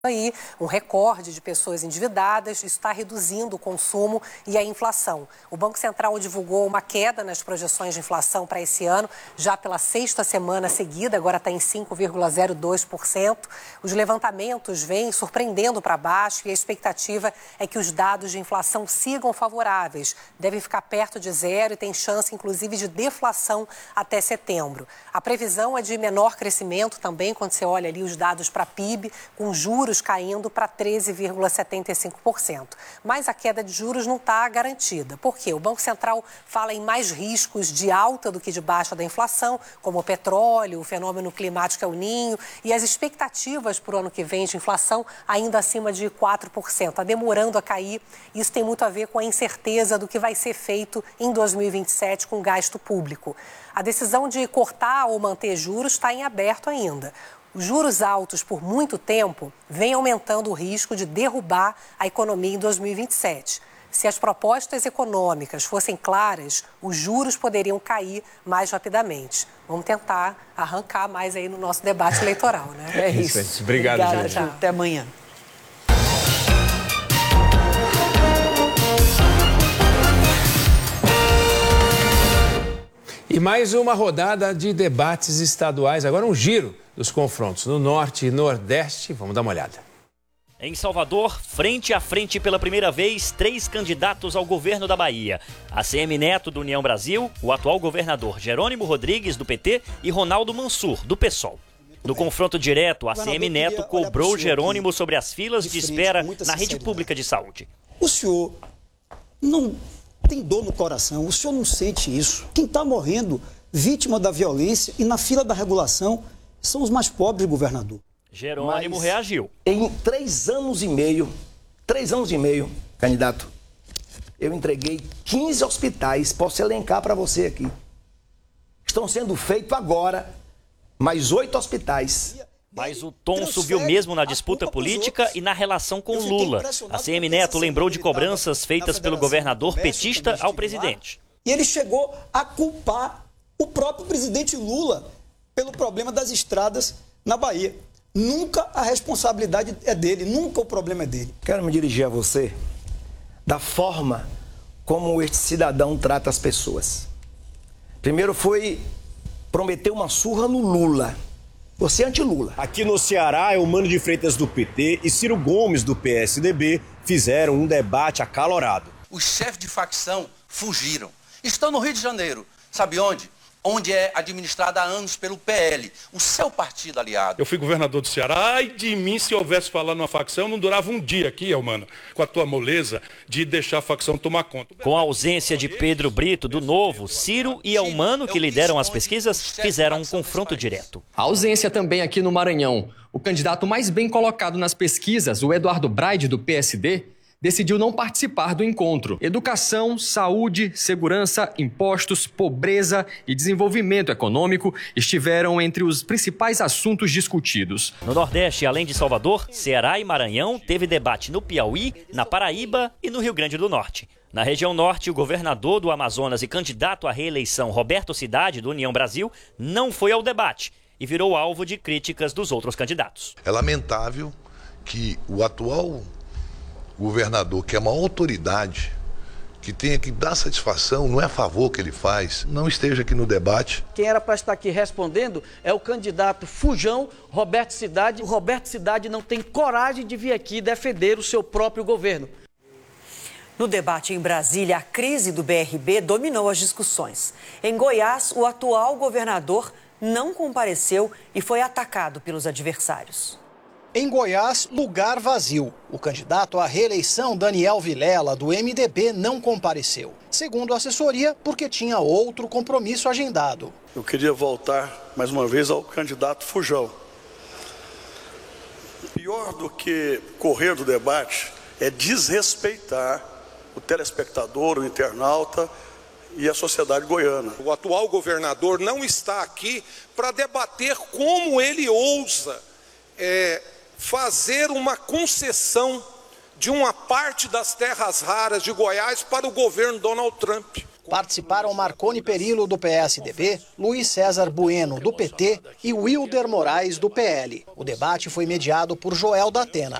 Aí, um recorde de pessoas endividadas, isso está reduzindo o consumo e a inflação. O Banco Central divulgou uma queda nas projeções de inflação para esse ano, já pela sexta semana seguida, agora está em 5,02%. Os levantamentos vêm surpreendendo para baixo e a expectativa é que os dados de inflação sigam favoráveis. Devem ficar perto de zero e tem chance, inclusive, de deflação até setembro. A previsão é de menor crescimento também, quando você olha ali os dados para PIB, com juros caindo para 13,75%. Mas a queda de juros não está garantida. Por quê? O Banco Central fala em mais riscos de alta do que de baixa da inflação, como o petróleo, o fenômeno climático El Niño, e as expectativas para o ano que vem de inflação ainda acima de 4%. Está demorando a cair. Isso tem muito a ver com a incerteza do que vai ser feito em 2027 com o gasto público. A decisão de cortar ou manter juros está em aberto ainda. Os juros altos por muito tempo vêm aumentando o risco de derrubar a economia em 2027. Se as propostas econômicas fossem claras, os juros poderiam cair mais rapidamente. Vamos tentar arrancar mais aí no nosso debate eleitoral, né? É isso. Obrigado, gente. Até amanhã. E mais uma rodada de debates estaduais, agora um giro dos confrontos no Norte e Nordeste. Vamos dar uma olhada. Em Salvador, frente a frente pela primeira vez, 3 candidatos ao governo da Bahia. ACM Neto, do União Brasil, o atual governador Jerônimo Rodrigues, do PT, e Ronaldo Mansur, do PSOL. No confronto direto, ACM Neto cobrou Jerônimo sobre as filas de espera na rede pública de saúde. O senhor não tem dor no coração, o senhor não sente isso. Quem está morrendo, vítima da violência e na fila da regulação, são os mais pobres, governador. Jerônimo reagiu. Em 3 anos e meio, candidato, eu entreguei 15 hospitais, posso elencar para você aqui. Estão sendo feitos agora mais 8 hospitais. Mas o tom subiu mesmo na disputa política e na relação com Lula. A ACM Neto lembrou de cobranças feitas pelo governador petista ao presidente. E ele chegou a culpar o próprio presidente Lula pelo problema das estradas na Bahia. Nunca a responsabilidade é dele, nunca o problema é dele. Quero me dirigir a você da forma como este cidadão trata as pessoas. Primeiro foi prometer uma surra no Lula. Você é anti-Lula. Aqui no Ceará, Eumano de Freitas do PT e Ciro Gomes do PSDB fizeram um debate acalorado. Os chefes de facção fugiram. Estão no Rio de Janeiro. Sabe onde? Onde é administrada há anos pelo PL, o seu partido aliado. Eu fui governador do Ceará, ai de mim se houvesse falado numa facção, não durava um dia aqui, Eumano, com a tua moleza de deixar a facção tomar conta. Com a ausência de Pedro Brito, do Novo, Ciro e Eumano, que lideram as pesquisas, fizeram um confronto direto. A ausência também aqui no Maranhão. O candidato mais bem colocado nas pesquisas, o Eduardo Braide, do PSD, decidiu não participar do encontro. Educação, saúde, segurança, impostos, pobreza e desenvolvimento econômico estiveram entre os principais assuntos discutidos. No Nordeste, além de Salvador, Ceará e Maranhão, teve debate no Piauí, na Paraíba e no Rio Grande do Norte. Na região norte, o governador do Amazonas e candidato à reeleição, Roberto Cidade, do União Brasil, não foi ao debate e virou alvo de críticas dos outros candidatos. É lamentável que o atual governador, que é uma autoridade, que tenha que dar satisfação, não é a favor que ele faz, não esteja aqui no debate. Quem era para estar aqui respondendo é o candidato fujão, Roberto Cidade. O Roberto Cidade não tem coragem de vir aqui defender o seu próprio governo. No debate em Brasília, a crise do BRB dominou as discussões. Em Goiás, o atual governador não compareceu e foi atacado pelos adversários. Em Goiás, lugar vazio. O candidato à reeleição, Daniel Vilela, do MDB, não compareceu. Segundo a assessoria, porque tinha outro compromisso agendado. Eu queria voltar mais uma vez ao candidato fujão. Pior do que correr do debate é desrespeitar o telespectador, o internauta e a sociedade goiana. O atual governador não está aqui para debater como ele ousa fazer uma concessão de uma parte das terras raras de Goiás para o governo Donald Trump. Participaram Marconi Perillo, do PSDB, Luiz César Bueno, do PT e Wilder Moraes, do PL. O debate foi mediado por Joel da Atena.